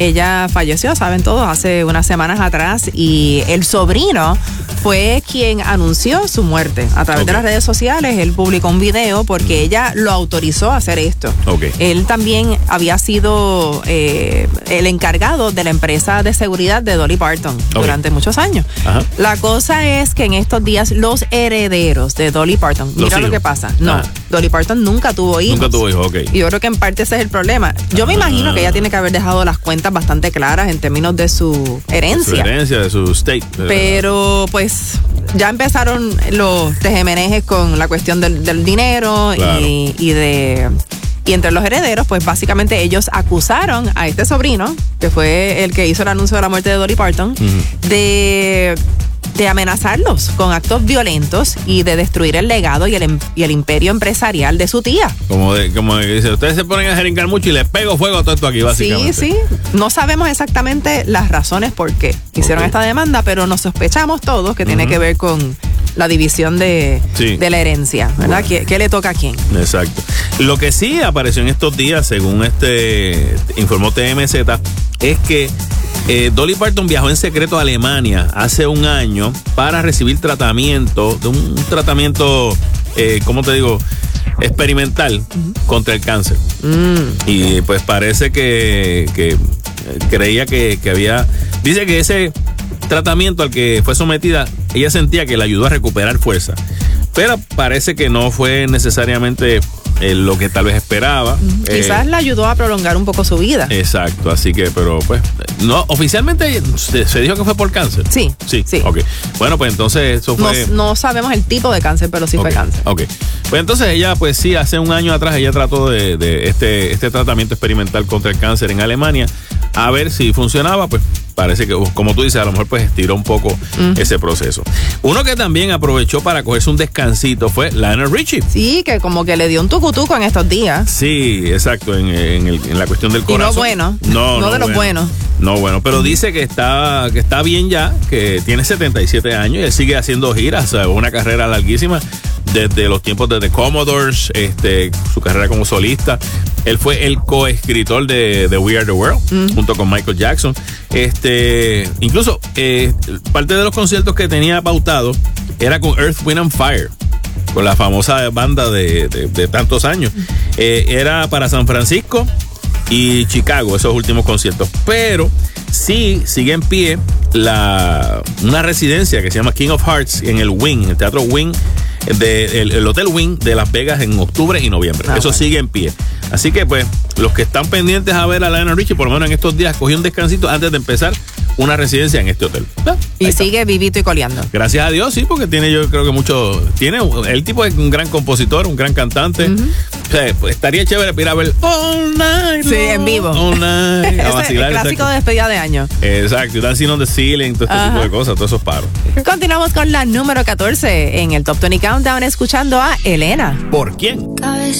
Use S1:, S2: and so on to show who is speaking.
S1: Ella falleció, saben todos, hace unas semanas atrás, y el sobrino fue quien anunció su muerte a través de las redes sociales. Él publicó un video porque ella lo autorizó a hacer esto. Él también había sido el encargado de la empresa de seguridad de Dolly Parton durante muchos años. La cosa es que en estos días los herederos de Dolly Parton, mira lo que pasa. No, Dolly Parton nunca tuvo hijos. Y yo creo que en parte ese es el problema. Yo me imagino que ella tiene que haber dejado las cuentas bastante claras en términos de su herencia.
S2: De su estate.
S1: Pero pues ya empezaron los tejemenejes con la cuestión del dinero. Claro. Y entre los herederos, pues básicamente ellos acusaron a este sobrino, que fue el que hizo el anuncio de la muerte de Dolly Parton, de amenazarlos con actos violentos y de destruir el legado y el imperio empresarial de su tía.
S2: Como dice, ustedes se ponen a jeringar mucho y les pego fuego a todo esto aquí, básicamente.
S1: Sí. No sabemos exactamente las razones por qué hicieron esta demanda, pero nos sospechamos todos que tiene que ver con la división de la herencia, ¿verdad? Bueno. ¿Qué le toca a quién?
S2: Exacto. Lo que sí apareció en estos días, según informó TMZ, es que Dolly Parton viajó en secreto a Alemania hace un año para recibir tratamiento, ¿cómo te digo? Experimental contra el cáncer. Y pues parece que creía que había... Dice que ese tratamiento al que fue sometida, ella sentía que le ayudó a recuperar fuerza. Pero parece que no fue necesariamente lo que tal vez esperaba.
S1: Quizás le ayudó a prolongar un poco su vida.
S2: Exacto, así que, pero pues, no, oficialmente se dijo que fue por cáncer.
S1: Sí.
S2: Okay. Bueno, pues entonces eso fue...
S1: No sabemos el tipo de cáncer, pero sí fue cáncer.
S2: Pues entonces ella, pues sí, hace un año atrás ella trató de este tratamiento experimental contra el cáncer en Alemania, a ver si funcionaba. Pues parece que, como tú dices, a lo mejor pues estiró un poco ese proceso. Uno que también aprovechó para cogerse un descansito fue Lionel Richie.
S1: Sí, que como que le dio un tucutuco en estos días.
S2: Sí, exacto, en la cuestión del corazón.
S1: Y no bueno. No de los buenos.
S2: No bueno, pero dice que está bien ya, que tiene 77 años y él sigue haciendo giras, o sea, una carrera larguísima desde los tiempos de The Commodores, su carrera como solista. Él fue el coescritor de We Are the World junto con Michael Jackson. Incluso parte de los conciertos que tenía pautado era con Earth, Wind and Fire, con la famosa banda de tantos años. Era para San Francisco y Chicago, esos últimos conciertos. Pero sí sigue en pie una residencia que se llama King of Hearts en el Wing, en el Teatro Wing, el Hotel Wing de Las Vegas en octubre y noviembre. Eso sigue en pie. Así que pues los que están pendientes a ver a Lionel Richie, por lo menos en estos días, cogió un descansito antes de empezar una residencia en este hotel.
S1: Y sigue vivito y coleando.
S2: Gracias a Dios, sí, porque yo creo que el tipo es un gran compositor, un gran cantante. O sea, pues, estaría chévere ir a ver All Night.
S1: Sí, en vivo.
S2: All Night. A vacilar,
S1: el clásico de despedida de año.
S2: Exacto, Dancing on the Ceiling, todo este tipo de cosas, todos esos paros.
S1: Continuamos con la número 14 en el Top 20 Countdown, escuchando a Elena.
S2: ¿Por quién?